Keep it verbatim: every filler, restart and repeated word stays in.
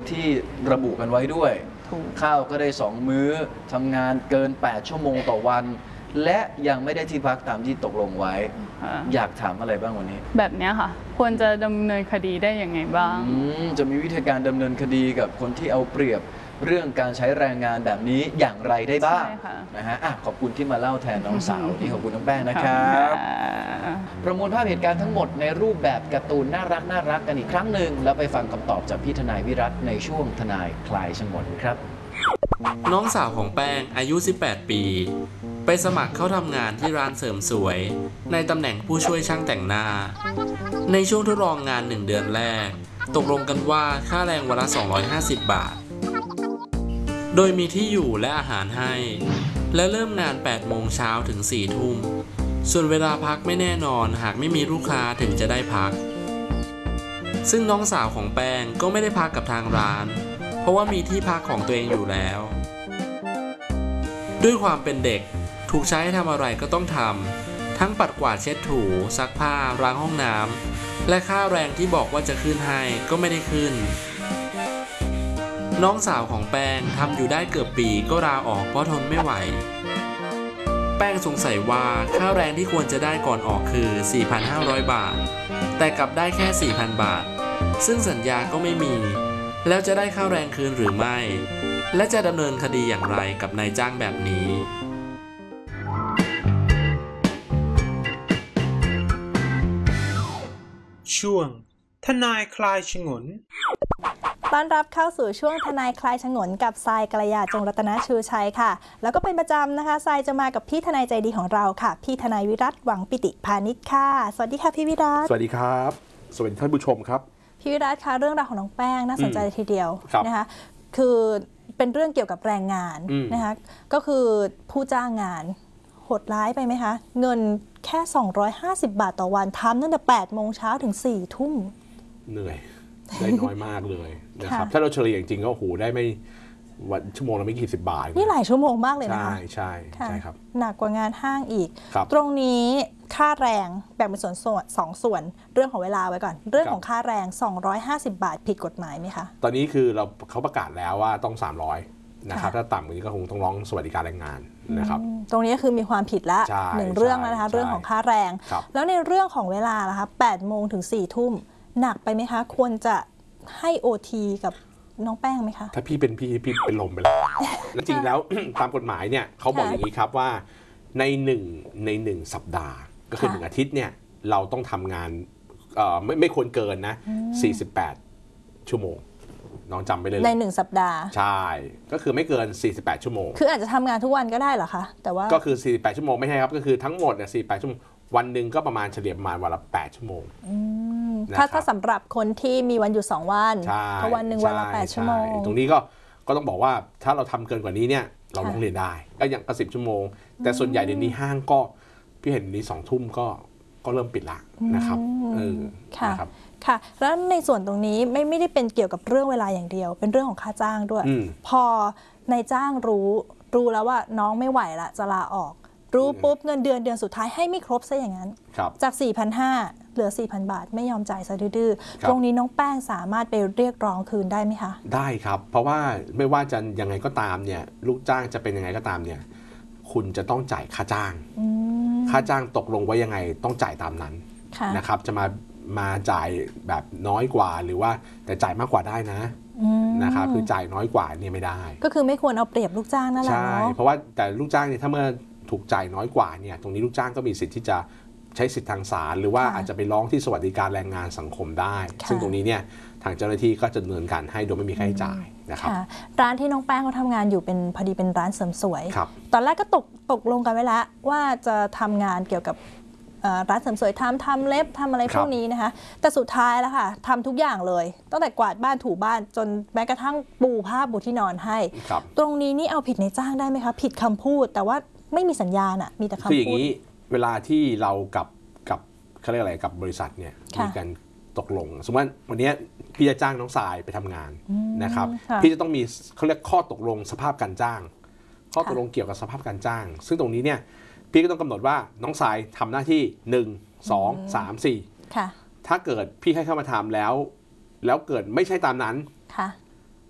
ที่ระบุกันไว้ด้วยข้าวก็ได้สองมื้อทำงานเกินแปดชั่วโมงต่อวันและยังไม่ได้ที่พักตามที่ตกลงไว้อยากถามอะไรบ้างวันนี้แบบนี้ค่ะควรจะดำเนินคดีได้ยังไงบ้างจะมีวิธีการดำเนินคดีกับคนที่เอาเปรียบเรื่องการใช้แรงงานแบบนี้อย่างไรได้บ้างนะฮะขอบคุณที่มาเล่าแทนน้องสาวนี่ขอบคุณน้องแป้งนะครับประมวลภาพเหตุการณ์ทั้งหมดในรูปแบบการ์ตูนน่ารักน่ารักกันอีกครั้งหนึ่งแล้วไปฟังคำตอบจากพี่ทนายวิรัตในช่วงทนายคลายฉงนครับน้องสาวของแป้งอายุสิบแปดปีไปสมัครเข้าทำงานที่ร้านเสริมสวยในตำแหน่งผู้ช่วยช่างแต่งหน้าในช่วงทดลองงานหนึ่งเดือนแรกตกลงกันว่าค่าแรงวันละสองร้อยห้าสิบบาทโดยมีที่อยู่และอาหารให้และเริ่มงานแปดโมงเช้าถึงสี่ทุ่มส่วนเวลาพักไม่แน่นอนหากไม่มีลูกค้าถึงจะได้พักซึ่งน้องสาวของแป้งก็ไม่ได้พักกับทางร้านเพราะว่ามีที่พักของตัวเองอยู่แล้วด้วยความเป็นเด็กถูกใช้ให้ทำอะไรก็ต้องทำทั้งปัดกวาดเช็ดถูซักผ้าล้างห้องน้ำและค่าแรงที่บอกว่าจะขึ้นให้ก็ไม่ได้ขึ้นน้องสาวของแป้งทำอยู่ได้เกือบปีก็ลาออกเพราะทนไม่ไหวแป้งสงสัยว่าค่าแรงที่ควรจะได้ก่อนออกคือ สี่พันห้าร้อย บาทแต่กลับได้แค่ สี่พัน บาทซึ่งสัญญาก็ไม่มีแล้วจะได้ค่าแรงคืนหรือไม่และจะดำเนินคดีอย่างไรกับนายจ้างแบบนี้ช่วงทนายคลายฉงนต้อนรับเข้าสู่ช่วงทนายคลายฉงนกับทรายกัลยาจงรัตนชูชัยค่ะแล้วก็เป็นประจำนะคะทรายจะมากับพี่ทนายใจดีของเราค่ะพี่ทนายวิรัตหวังปิติพานิชค่ะสวัสดีค่ะพี่วิรัตสวัสดีครับสวัสดีท่านผู้ชมครับพี่วิรัตคะเรื่องราวของน้องแป้งน่าสนใจทีเดียวนะคะคือเป็นเรื่องเกี่ยวกับแรงงานนะคะก็คือผู้จ้างงานโหดร้ายไปไหมคะเงินแค่สองร้อยห้าสิบบาทต่อวันทำตั้งแต่แปดโมงเช้าถึงสี่ทุ่มเหนื่อยได้น้อยมากเลยนะครับถ้าเราเฉลี่ยจริงๆก็โอ้โหได้ไม่วันชั่วโมงละไม่กี่สิบบาทนี่หลายชั่วโมงมากเลยนะคะใช่ใช่ใช่ครับหนักกว่างานห้างอีกตรงนี้ค่าแรงแบ่งเป็นส่วนส่วนสองส่วนเรื่องของเวลาไว้ก่อนเรื่องของค่าแรงสองร้อยห้าสิบบาทผิดกฎหมายไหมคะตอนนี้คือเราเขาประกาศแล้วว่าต้องสามร้อยนะครับถ้าต่ำกว่านี้ก็คงต้องร้องสวัสดิการแรงงานนะครับตรงนี้คือมีความผิดละหนึ่งเรื่องแล้วนะคะเรื่องของค่าแรงแล้วในเรื่องของเวลาล่ะคะแปดโมงถึงสี่ทุ่มหนักไปไหมคะควรจะให้โอทีกับน้องแป้งไหมคะถ้าพี่เป็นพี่พี่เป็นลมไปแล้วจริงแล้วตามกฎหมายเนี่ยเขาบอกอย่างนี้ครับว่าในหนึ่งในหนึ่งสัปดาห์ก็คือหนึ่งอาทิตย์เนี่ยเราต้องทำงานไม่ไม่ควรเกินนะสี่สิบแปดชั่วโมงน้องจำไปเลยในหนึ่งสัปดาห์ใช่ก็คือไม่เกินสี่สิบแปดชั่วโมงคืออาจจะทำงานทุกวันก็ได้เหรอคะแต่ว่าก็คือสี่สิบแปดชั่วโมงไม่ใช่ครับก็คือทั้งหมดเนี่ยสี่สิบแปดชั่วโมงวันหนึ่งก็ประมาณเฉลี่ยประมาณวันละแปดชั่วโมงถ้าถ้าสำหรับคนที่มีวันหยุดสองวันก็วันหนึ่งวันละแปดชั่วโมงตรงนี้ก็ก็ต้องบอกว่าถ้าเราทำเกินกว่านี้เนี่ยเราร้องเรียนได้ก็อย่างก็สิบชั่วโมงแต่ส่วนใหญ่เดี๋ยวนี้ห้างก็พี่เห็นนี้สองทุ่มก็ก็เริ่มปิดละนะครับเออค่ะค่ะแล้วในส่วนตรงนี้ไม่ไม่ได้เป็นเกี่ยวกับเรื่องเวลาอย่างเดียวเป็นเรื่องของค่าจ้างด้วยพอนายจ้างรู้รู้แล้วว่าน้องไม่ไหวละจะลาออกรู้ปุ๊บเงินเดือนเดือนสุดท้ายให้ไม่ครบซะอย่างนั้นจาก สี่พันห้าร้อย เหลือ สี่พัน บาทไม่ยอมจ่ายซะดื้อๆตรงนี้น้องแป้งสามารถไปเรียกร้องคืนได้ไหมคะได้ครับเพราะว่าไม่ว่าจะยังไงก็ตามเนี่ยลูกจ้างจะเป็นยังไงก็ตามเนี่ยคุณจะต้องจ่ายค่าจ้างค่าจ้างตกลงไว้ยังไงต้องจ่ายตามนั้นนะครับจะมามาจ่ายแบบน้อยกว่าหรือว่าแต่จ่ายมากกว่าได้นะนะครับคือจ่ายน้อยกว่าเนี่ยไม่ได้ก็คือไม่ควรเอาเปรียบลูกจ้างนั่นแหละใช่เพราะว่าแต่ลูกจ้างเนี่ยถ้าเมื่อถูกจ่ายน้อยกว่าเนี่ยตรงนี้ลูกจ้างก็มีสิทธิ์ที่จะใช้สิทธิทางศาลหรือว่าอาจจะไปร้องที่สวัสดิการแรงงานสังคมได้ซึ่งตรงนี้เนี่ยทางเจ้าหน้าที่ก็จะดำเนินการให้โดยไม่มีค่าใช้จ่ายนะครับร้านที่น้องแป้งเขาทำงานอยู่เป็นพอดีเป็นร้านเสริมสวยตอนแรกก็ตกตกลงกันไว้แล้วว่าจะทำงานเกี่ยวกับร้านเสริมสวยทำทำเล็บทำอะไรพวกนี้นะคะแต่สุดท้ายแล้วค่ะทำทุกอย่างเลยตั้งแต่กวาดบ้านถูบ้านจนแม้กระทั่งปูผ้าปูที่นอนให้ตรงนี้นี่เอาผิดในจ้างได้ไหมคะผิดคำพูดแต่ว่าไม่มีสัญญาณอะมีแต่คำพูดคืออย่างนี้เวลาที่เรากับกับเขาเรียกอะไรกับบริษัทเนี่ยมีการตกลงสมมติว่าวันนี้พี่จะจ้างน้องทรายไปทำงานนะครับพี่จะต้องมีเขาเรียกข้อตกลงสภาพการจ้างข้อตกลงเกี่ยวกับสภาพการจ้างซึ่งตรงนี้เนี่ยพี่ก็ต้องกำหนดว่าน้องทรายทำหน้าที่หนึ่ง สอง สาม สี่ถ้าเกิดพี่ให้เข้ามาทำแล้วแล้วเกิดไม่ใช่ตามนั้น